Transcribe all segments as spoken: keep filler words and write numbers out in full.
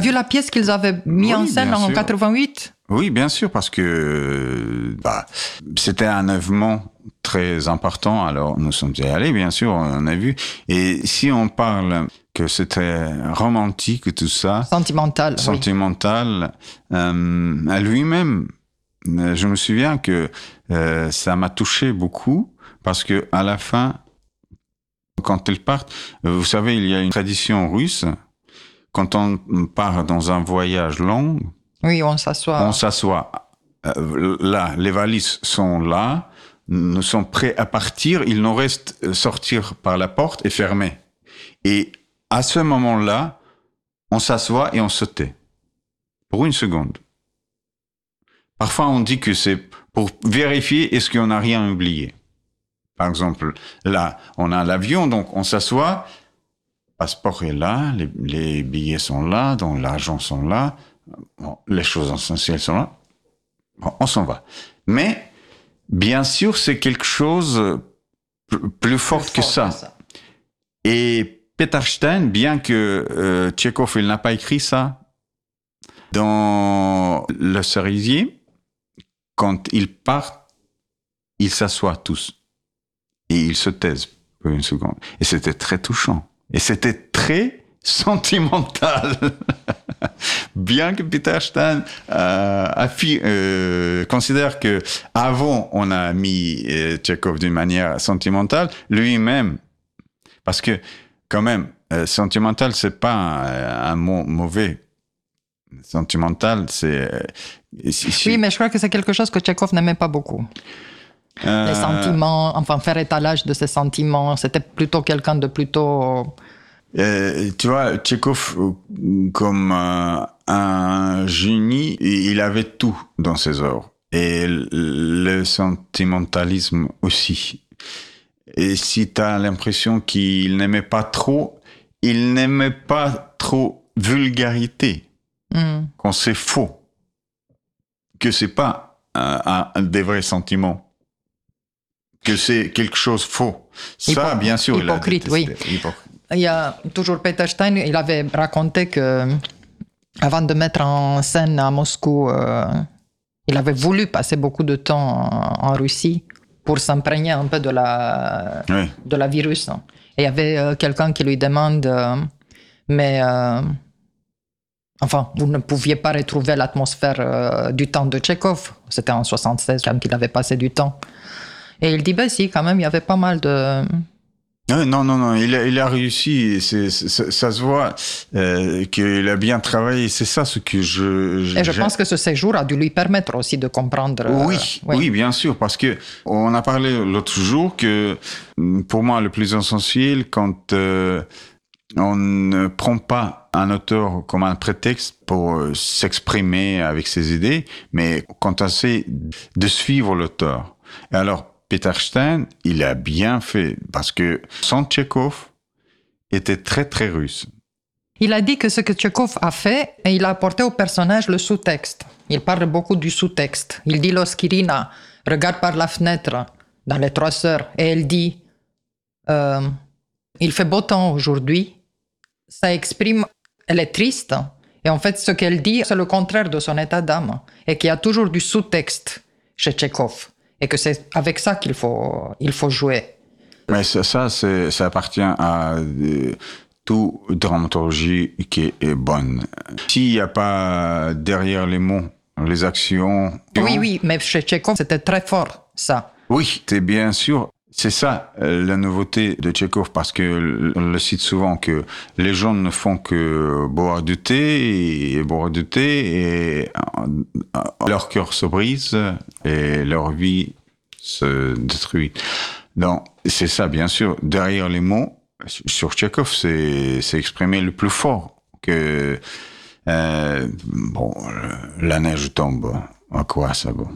Vu la pièce qu'ils avaient mis oui, en scène en sûr. quatre-vingt-huit? Oui, bien sûr, parce que bah, c'était un événement très important. Alors, nous sommes allés, bien sûr, on a vu. Et si on parle que c'était romantique, tout ça... Sentimental, Sentimental, oui. euh, à lui-même, je me souviens que euh, ça m'a touché beaucoup, parce que à la fin, quand ils partent, vous savez, il y a une tradition russe, quand on part dans un voyage long... Oui, on s'assoit. On s'assoit. Euh, là, les valises sont là. Nous sommes prêts à partir. Il nous reste sortir par la porte et fermer. Et à ce moment-là, on s'assoit et on se tait. Pour une seconde. Parfois, on dit que c'est pour vérifier est-ce qu'on n'a rien oublié. Par exemple, là, on a l'avion, donc on s'assoit. Le passeport est là, les, les billets sont là, donc l'argent sont là. Bon, les choses essentielles sont là. Bon, on s'en va. Mais, bien sûr, c'est quelque chose plus, plus fort, que, fort ça. que ça. Et Peter Stein, bien que euh, Tchekhov, il n'a pas écrit ça, dans Le Cerisier, quand ils partent, ils s'assoient tous. Et ils se taisent pour une seconde. Et c'était très touchant. Et c'était très sentimental. Bien que Peter Stein euh, affi- euh, considère que avant on a mis euh, Tchekhov d'une manière sentimentale, lui-même, parce que quand même euh, sentimental c'est pas un, un mot mauvais. Sentimental c'est euh, si, si... oui, mais je crois que c'est quelque chose que Tchekhov n'aimait pas beaucoup. Euh... Les sentiments, enfin faire étalage de ses sentiments, c'était plutôt quelqu'un de plutôt... Euh, tu vois, Tchekhov, comme euh, un génie, il avait tout dans ses œuvres. Et le sentimentalisme aussi. Et si tu as l'impression qu'il n'aimait pas trop, il n'aimait pas trop vulgarité. Mm. Quand c'est faux. Que c'est pas un, un, des vrais sentiments. Que c'est quelque chose faux. Ça, Hypo- bien sûr, hypocrite, il a détesté. Oui. Hypocrite. Il y a toujours Peter Stein, il avait raconté que avant de mettre en scène à Moscou, euh, il avait voulu passer beaucoup de temps en, en Russie pour s'imprégner un peu de la, oui. de la virus. Et il y avait euh, quelqu'un qui lui demande, euh, mais euh, enfin, vous ne pouviez pas retrouver l'atmosphère euh, du temps de Tchekhov. C'était en soixante-seize quand il avait passé du temps. Et il dit, ben si, quand même, il y avait pas mal de... Non, non, non, il a, il a réussi, c'est, c'est, ça se voit euh, qu'il a bien travaillé, c'est ça ce que je... je Et je j'aime. pense que ce séjour a dû lui permettre aussi de comprendre... Oui, euh, oui, oui, bien sûr, parce que on a parlé l'autre jour que pour moi le plus essentiel quand euh, on ne prend pas un auteur comme un prétexte pour euh, s'exprimer avec ses idées, mais quand on essaie de suivre l'auteur. Et alors, Peter Stein, il a bien fait, parce que son Tchekhov était très, très russe. Il a dit que ce que Tchekhov a fait, et il a apporté au personnage le sous-texte. Il parle beaucoup du sous-texte. Il dit lorsqu'Irina regarde par la fenêtre dans Les Trois Sœurs, et elle dit euh, « Il fait beau temps aujourd'hui », ça exprime, elle est triste, et en fait, ce qu'elle dit, c'est le contraire de son état d'âme, et qu'il y a toujours du sous-texte chez Tchekhov. Et que c'est avec ça qu'il faut, il faut jouer. Mais ça, ça, c'est, ça appartient à euh, toute dramaturgie qui est bonne. S'il n'y a pas derrière les mots, les actions... Oui, oui, mais chez Tchekhov, c'était très fort, ça. Oui, c'est bien sûr. C'est ça, euh, la nouveauté de Tchekhov, parce que on le cite souvent, que les gens ne font que boire du thé et boire du thé et euh, leur cœur se brise et leur vie se détruit. Donc, c'est ça, bien sûr. Derrière les mots, sur Tchekhov, c'est, c'est exprimé le plus fort que, euh, bon, la neige tombe, à quoi ça va?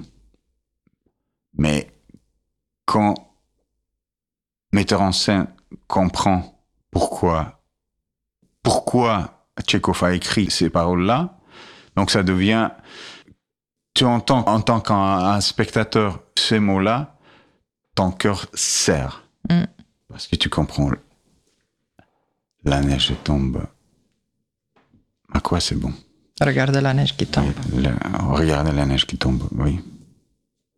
Mais quand metteur en scène comprend pourquoi, pourquoi Tchekhov a écrit ces paroles-là, donc ça devient, tu entends en tant qu'un spectateur ces mots-là, ton cœur serre. Mm. Parce que tu comprends, la neige tombe, À quoi c'est bon? Regarde la neige qui tombe. Oui, le- regarder la neige qui tombe, oui.